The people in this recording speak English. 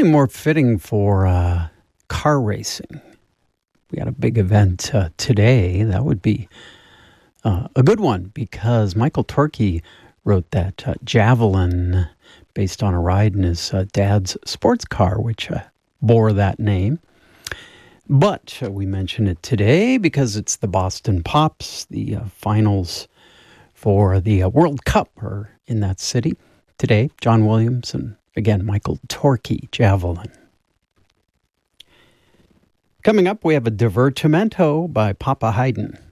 Probably more fitting for car racing. We got a big event today. That would be a good one because Michael Torkey wrote that Javelin based on a ride in his dad's sports car, which bore that name. But we mention it today because it's the Boston Pops. The finals for the World Cup are in that city today. John Williams and, again, Michael Torkey, Javelin. Coming up, we have a Divertimento by Papa Haydn.